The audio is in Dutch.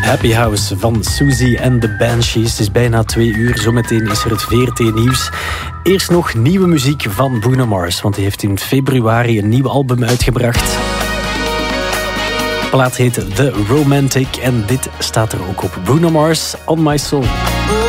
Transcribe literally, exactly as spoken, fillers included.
Happy House van Susie en de Banshees. Het is bijna twee uur. Zometeen is er het V R T-nieuws. Eerst nog nieuwe muziek van Bruno Mars, want hij heeft in februari een nieuw album uitgebracht. De plaat heet The Romantic en dit staat er ook op. Bruno Mars, On My Soul.